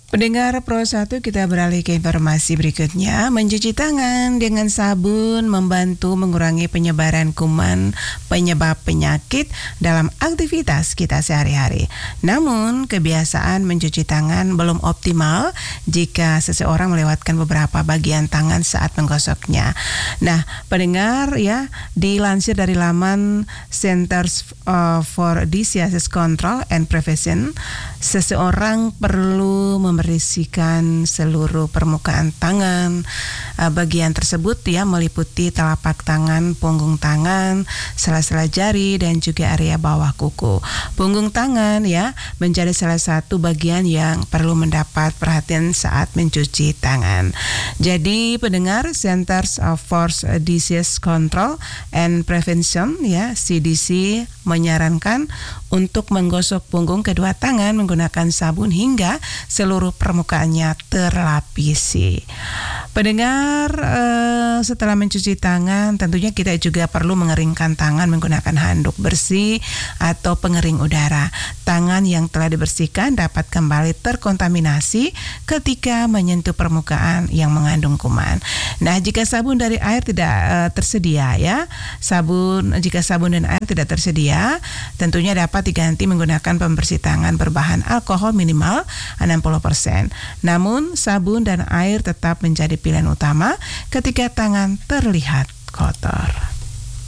Pendengar Pro 1, kita beralih ke informasi berikutnya. Mencuci tangan dengan sabun membantu mengurangi penyebaran kuman penyebab penyakit dalam aktivitas kita sehari-hari. Namun, kebiasaan mencuci tangan belum optimal jika seseorang melewatkan beberapa bagian tangan saat menggosoknya. Nah, pendengar ya, dilansir dari laman Centers for Disease Control and Prevention, seseorang perlu membersihkan seluruh permukaan tangan. Bagian tersebut ya meliputi telapak tangan, punggung tangan, sela-sela jari dan juga area bawah kuku. Punggung tangan ya menjadi salah satu bagian yang perlu mendapat perhatian saat mencuci tangan. Jadi pendengar, Centers for Disease Control and Prevention ya CDC menyarankan untuk menggosok punggung kedua tangan menggunakan sabun hingga seluruh permukaannya terlapisi. Pendengar, setelah mencuci tangan tentunya kita juga perlu mengeringkan tangan menggunakan handuk bersih atau pengering udara. Tangan yang telah dibersihkan dapat kembali terkontaminasi ketika menyentuh permukaan yang mengandung kuman. Nah, jika sabun dari air tidak tersedia ya, jika sabun dan air tidak tersedia, tentunya dapat diganti menggunakan pembersih tangan berbahan alkohol minimal 60%. Namun, sabun dan air tetap menjadi pilihan utama ketika tangan terlihat kotor.